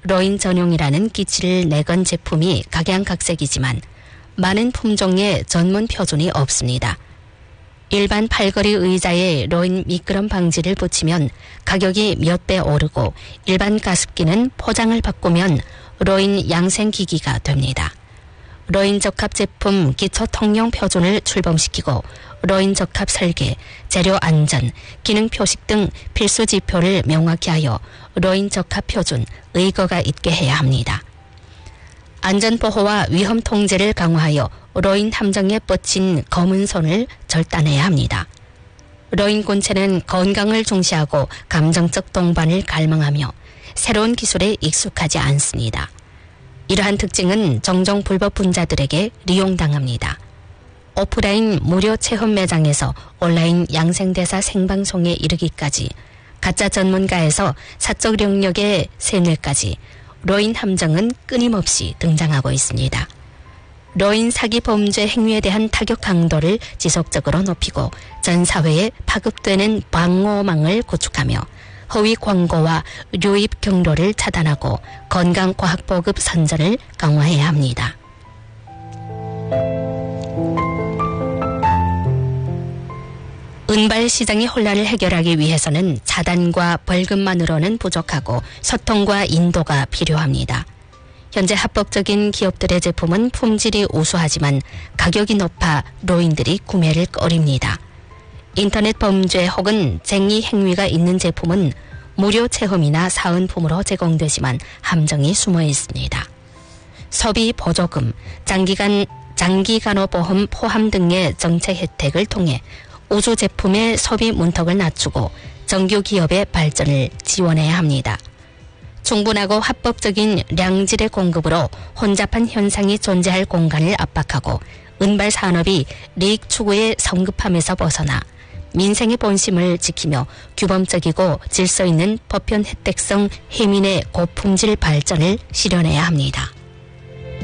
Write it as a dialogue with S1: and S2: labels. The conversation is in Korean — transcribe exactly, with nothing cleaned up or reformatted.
S1: 로인 전용이라는 기치를 내건 제품이 각양각색이지만 많은 품종의 전문 표준이 없습니다. 일반 팔걸이 의자에 로인 미끄럼 방지를 붙이면 가격이 몇 배 오르고 일반 가습기는 포장을 바꾸면 로인 양생기기가 됩니다. 로인 적합 제품 기초 통용 표준을 출범시키고 로인 적합 설계, 재료 안전, 기능 표식 등 필수 지표를 명확히 하여 로인 적합 표준, 의거가 있게 해야 합니다. 안전보호와 위험 통제를 강화하여 로인 함정에 뻗친 검은 손을 절단해야 합니다. 로인 곤체는 건강을 중시하고 감정적 동반을 갈망하며 새로운 기술에 익숙하지 않습니다. 이러한 특징은 종종 불법 분자들에게利用당합니다. 오프라인 무료 체험 매장에서 온라인 양생대사 생방송에 이르기까지 가짜 전문가에서 사적 영역의 세뇌까지 로인 함정은 끊임없이 등장하고 있습니다. 로인 사기 범죄 행위에 대한 타격 강도를 지속적으로 높이고 전 사회에 파급되는 방어망을 구축하며 허위 광고와 유입 경로를 차단하고 건강과학보급 선전을 강화해야 합니다. 은발 시장의 혼란을 해결하기 위해서는 차단과 벌금만으로는 부족하고 소통과 인도가 필요합니다. 현재 합법적인 기업들의 제품은 품질이 우수하지만 가격이 높아 로인들이 구매를 꺼립니다. 인터넷 범죄 혹은 쟁의 행위가 있는 제품은 무료 체험이나 사은품으로 제공되지만 함정이 숨어 있습니다. 소비 보조금, 장기간, 장기간호보험 포함 등의 정책 혜택을 통해 우수 제품의 소비 문턱을 낮추고 정규 기업의 발전을 지원해야 합니다. 충분하고 합법적인 량질의 공급으로 혼잡한 현상이 존재할 공간을 압박하고 은발 산업이利益 추구의 성급함에서 벗어나 민생의 본심을 지키며 규범적이고 질서 있는 보편 혜택성 해민의 고품질 발전을 실현해야 합니다.